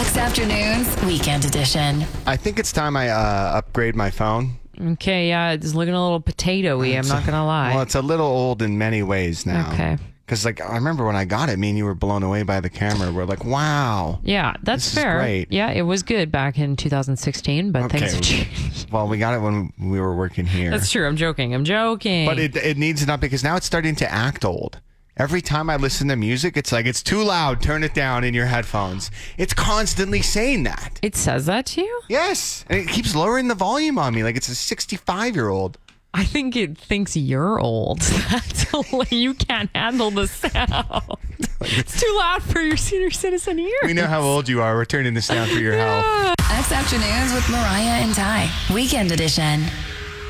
X Afternoons, Weekend Edition. I think it's time I upgrade my phone. Okay, yeah, it's looking a little potatoey. I'm not going to lie. Well, it's a little old in many ways now. Okay. Because, I remember when I got it, me and you were blown away by the camera. We're like, wow. Yeah, that's This is fair. great. Yeah, it was good back in 2016, but things have changed. Well, we got it when we were working here. That's true. I'm joking. But it needs to not, because now it's starting to act old. Every time I listen to music, it's like, it's too loud. Turn it down in your headphones. It's constantly saying that. It says that to you? Yes. And it keeps lowering the volume on me like it's a 65-year-old. I think it thinks you're old. That's you can't handle the sound. It's too loud for your senior citizen ears. We know how old you are. We're turning this down for your health. X Afternoons with Mariah and Ty, Weekend Edition.